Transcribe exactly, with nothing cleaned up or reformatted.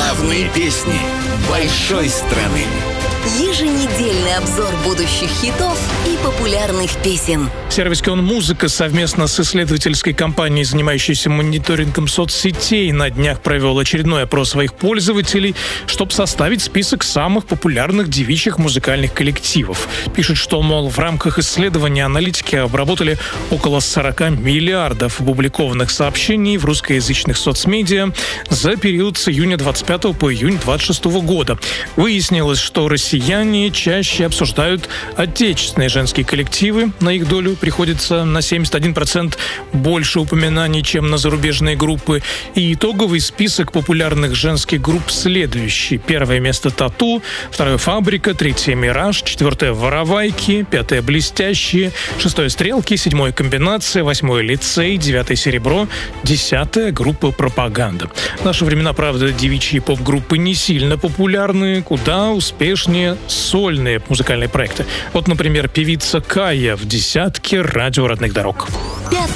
Главные песни большой страны. Еженедельный обзор будущих хитов и популярных песен. Сервис «Кион Музыка» совместно с исследовательской компанией, занимающейся мониторингом соцсетей, на днях провел очередной опрос своих пользователей, чтобы составить список самых популярных девичьих музыкальных коллективов. Пишет, что, мол, в рамках исследования аналитики обработали около сорок миллиардов опубликованных сообщений в русскоязычных соцмедиа за период с июня двадцать пятого по июнь двадцать шестого года. Выяснилось, что россияне чаще обсуждают отечественные женские коллективы. На их долю приходится на семьдесят один процент больше упоминаний, чем на зарубежные группы. И итоговый список популярных женских групп следующий. Первое место «Тату», второе «Фабрика», третье «Мираж», четвертое «Воровайки», пятое «Блестящие», шестое «Стрелки», седьмое «Комбинация», восьмое «Лицей», девятое «Серебро», десятое группа «Пропаганда». В наши времена, правда, девичьи поп-группы не сильно популярны, куда успешнее сольные музыкальные проекты. Вот, например, певица Кая в десятке радио родных дорог. Пятое